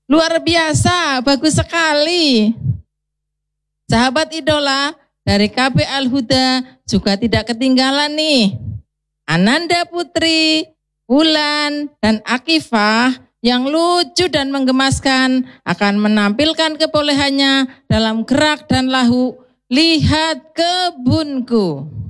Luar biasa, bagus sekali. Sahabat idola dari KB Al-Huda juga tidak ketinggalan nih. Ananda Putri, Wulan, dan Akifah yang lucu dan menggemaskan akan menampilkan kebolehannya dalam gerak dan lahu Lihat Kebunku.